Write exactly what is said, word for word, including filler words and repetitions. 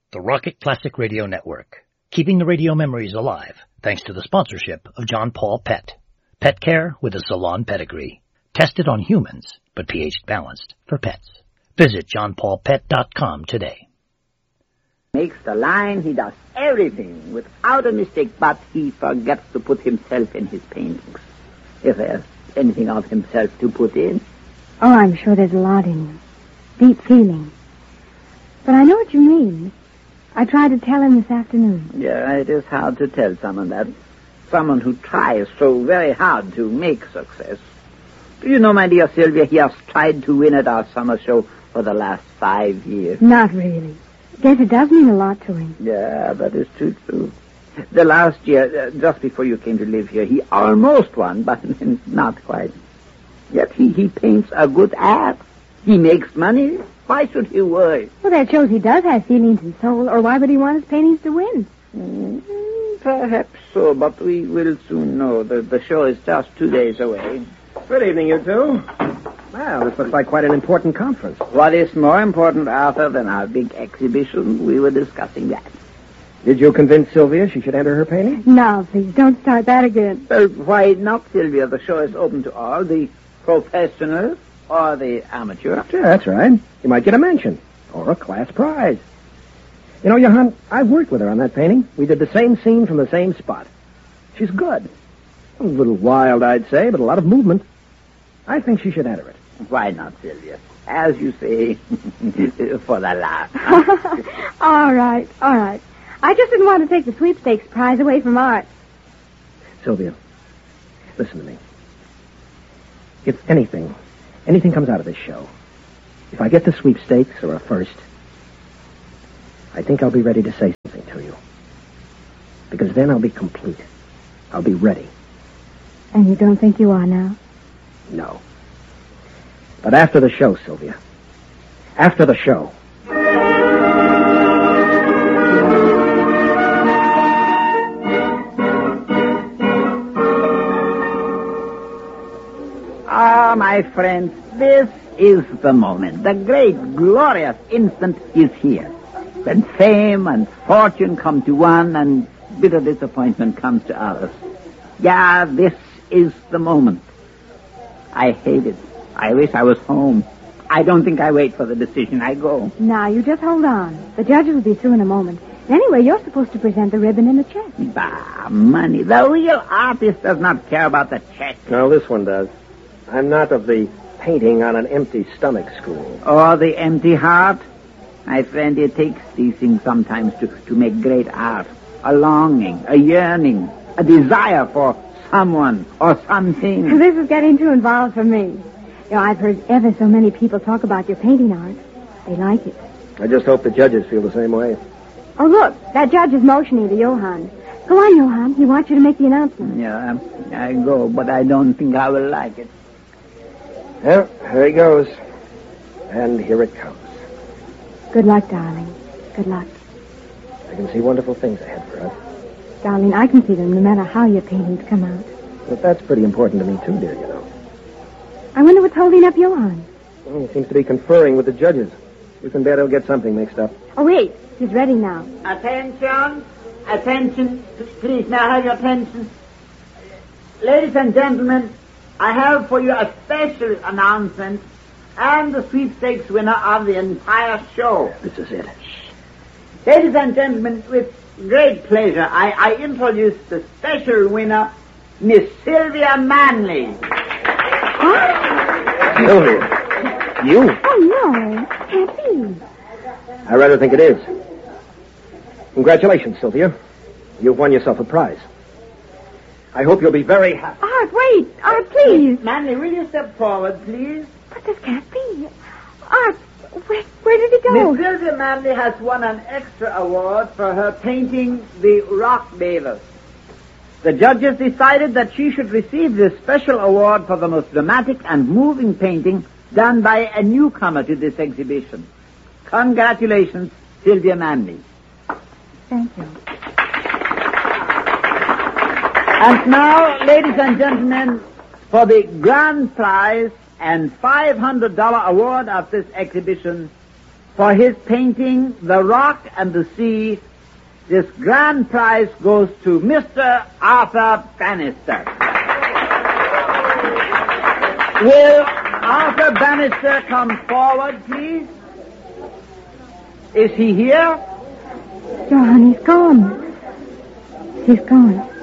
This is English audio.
The Rocket Classic Radio Network, keeping the radio memories alive thanks to the sponsorship of John Paul Pet. Pet care with a salon pedigree. Tested on humans, but pH balanced for pets. Visit john paul pet dot com today. Makes the line, he does everything without a mistake, but he forgets to put himself in his paintings. If there's anything of himself to put in. Oh, I'm sure there's a lot in you. Deep feeling. But I know what you mean. I tried to tell him this afternoon. Yeah, it is hard to tell someone that. Someone who tries so very hard to make success. Do you know, my dear Sylvia, he has tried to win at our summer show for the last five years. Not really. Guess it does mean a lot to him. Yeah, that is true, too. The last year, uh, just before you came to live here, he almost won, but not quite. Yet he, he paints a good art. He makes money. Why should he worry? Well, that shows he does have feelings and soul, or why would he want his paintings to win? Mm, perhaps so, but we will soon know. The, the show is just two days away. Good evening, you two. Well, this looks like quite an important conference. What is more important, Arthur, than our big exhibition? We were discussing that. Did you convince Sylvia she should enter her painting? No, please, don't start that again. Well, why not, Sylvia? The show is open to all, the professionals or the amateur. Sure, that's right. You might get a mention or a class prize. You know, Johann, I've worked with her on that painting. We did the same scene from the same spot. She's good. A little wild, I'd say, but a lot of movement. I think she should enter it. Why not, Sylvia? As you say, for the laugh. all right, all right. I just didn't want to take the sweepstakes prize away from Art. Sylvia, listen to me. If anything, anything comes out of this show, if I get the sweepstakes or a first, I think I'll be ready to say something to you. Because then I'll be complete. I'll be ready. And you don't think you are now? No. But after the show, Sylvia. After the show. Ah, my friends, this is the moment. The great, glorious instant is here. When fame and fortune come to one and bitter disappointment comes to others. Yeah, this is the moment. I hate it. I wish I was home. I don't think I wait for the decision. I go. Now, you just hold on. The judges will be through in a moment. And anyway, you're supposed to present the ribbon and the check. Bah, money. The real artist does not care about the check. No, this one does. I'm not of the painting on an empty stomach school. Or the empty heart. My friend, it takes these things sometimes to, to make great art. A longing, a yearning, a desire for someone or something. This is getting too involved for me. You know, I've heard ever so many people talk about your painting art. They like it. I just hope the judges feel the same way. Oh, look, that judge is motioning to Johann. Go on, Johann. He wants you to make the announcement. Yeah, I go, but I don't think I will like it. Well, here he goes. And here it comes. Good luck, darling. Good luck. I can see wonderful things ahead for us. Darling, I can see them no matter how your paintings come out. But that's pretty important to me, too, dear, you know. I wonder what's holding up Johann. Well, he seems to be conferring with the judges. You can bet he'll get something mixed up. Oh, wait. He's ready now. Attention. Attention. Please, may I have your attention? Ladies and gentlemen, I have for you a special announcement and the sweepstakes winner of the entire show. This is it. Ladies and gentlemen, with great pleasure, I, I introduce the special winner, Miss Sylvia Manley. Sylvia, you? Oh, no. Can't be. I rather think it is. Congratulations, Sylvia. You've won yourself a prize. I hope you'll be very happy. Art, wait. Art, please. Miss Manley, will you step forward, please? But this can't be. Art, where, where did he go? Miss Sylvia Manley has won an extra award for her painting The Rock Bathers. The judges decided that she should receive this special award for the most dramatic and moving painting done by a newcomer to this exhibition. Congratulations, Sylvia Manley. Thank you. And now, ladies and gentlemen, for the grand prize and five hundred dollars award of this exhibition, for his painting The Rock and the Sea. This grand prize goes to Mister Arthur Bannister. Will Arthur Bannister come forward, please? Is he here? John, he's gone. He's gone.